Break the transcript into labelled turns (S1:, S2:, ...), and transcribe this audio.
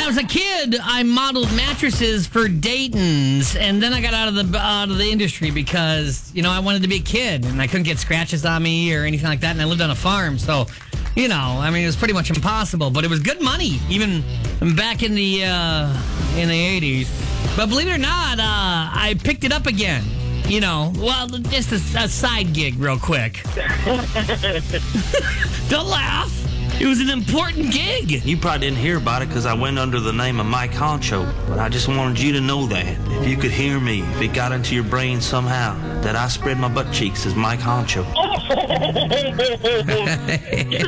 S1: was a kid, I modeled mattresses for Dayton's, and then I got out of the industry because I wanted to be a kid, and I couldn't get scratches on me or anything like that, and I lived on a farm, so it was pretty much impossible. But it was good money, even back in the 80s. But believe it or not, I picked it up again. Just a side gig, real quick. Don't laugh. It was an important gig.
S2: You probably didn't hear about it because I went under the name of Mike Honcho. But I just wanted you to know that. If you could hear me, if it got into your brain somehow, that I spread my butt cheeks as Mike Honcho.